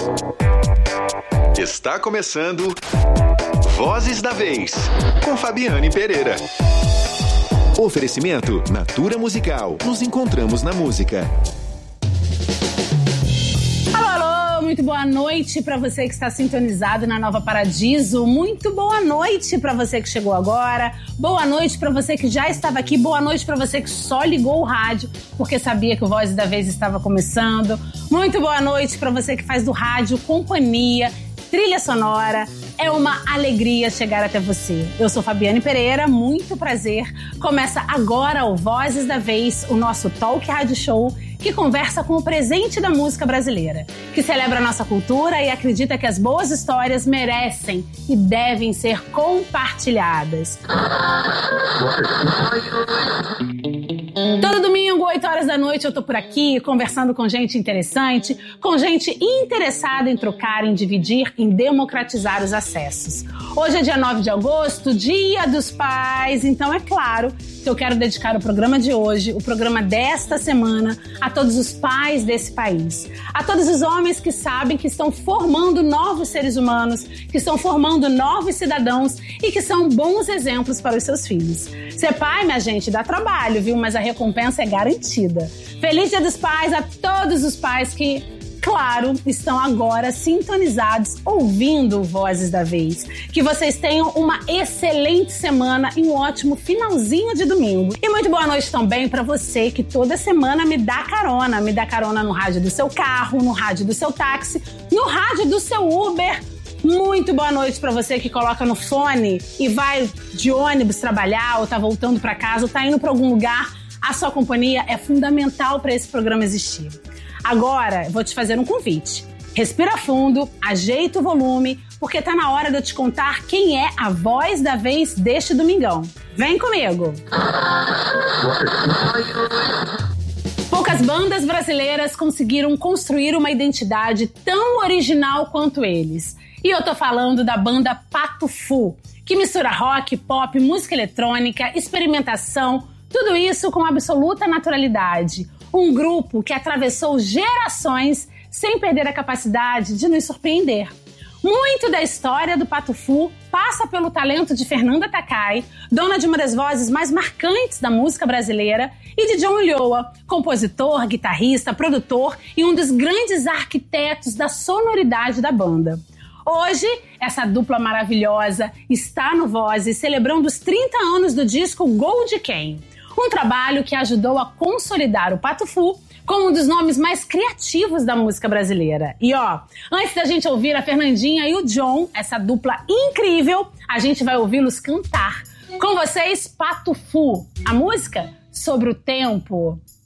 Está começando Vozes da Vez, com Fabiane Pereira. Oferecimento Natura Musical. Nos encontramos na música. Muito boa noite para você que está sintonizado na Nova Paradiso. Muito boa noite para você que chegou agora. Boa noite para você que já estava aqui. Boa noite para você que só ligou o rádio porque sabia que o Vozes da Vez estava começando. Muito boa noite para você que faz do rádio companhia, trilha sonora. É uma alegria chegar até você. Eu sou Fabiane Pereira, muito prazer. Começa agora o Vozes da Vez, o nosso talk rádio show que conversa com o presente da música brasileira, que celebra a nossa cultura e acredita que as boas histórias merecem e devem ser compartilhadas. Todo domingo, 8 horas da noite, eu tô por aqui conversando com gente interessante, com gente interessada em trocar, em dividir, em democratizar os acessos. Hoje é dia 9 de agosto, Dia dos Pais, então é claro que eu quero dedicar o programa de hoje, o programa desta semana, a todos os pais desse país. A todos os homens que sabem que estão formando novos seres humanos, que estão formando novos cidadãos e que são bons exemplos para os seus filhos. Ser pai, minha gente, dá trabalho, viu? Mas a recompensa é garantida. Feliz Dia dos Pais a todos os pais que, claro, estão agora sintonizados, ouvindo Vozes da Vez. Que vocês tenham uma excelente semana e um ótimo finalzinho de domingo. E muito boa noite também para você que toda semana me dá carona no rádio do seu carro, no rádio do seu táxi, no rádio do seu Uber. Muito boa noite para você que coloca no fone e vai de ônibus trabalhar, ou tá voltando para casa, ou tá indo para algum lugar. A sua companhia é fundamental para esse programa existir. Agora, vou te fazer um convite. Respira fundo, ajeita o volume, porque tá na hora de eu te contar quem é a voz da vez deste domingão. Vem comigo! Poucas bandas brasileiras conseguiram construir uma identidade tão original quanto eles. E eu tô falando da banda Pato Fu, que mistura rock, pop, música eletrônica, experimentação, tudo isso com absoluta naturalidade. Um grupo que atravessou gerações sem perder a capacidade de nos surpreender. Muito da história do Pato Fu passa pelo talento de Fernanda Takai, dona de uma das vozes mais marcantes da música brasileira, e de John Ulloa, compositor, guitarrista, produtor e um dos grandes arquitetos da sonoridade da banda. Hoje, essa dupla maravilhosa está no Vozes, celebrando os 30 anos do disco Gold Can. Um trabalho que ajudou a consolidar o Pato Fu como um dos nomes mais criativos da música brasileira. E antes da gente ouvir a Fernandinha e o John, essa dupla incrível, a gente vai ouvi-los cantar. Com vocês, Pato Fu, a música Sobre o Tempo.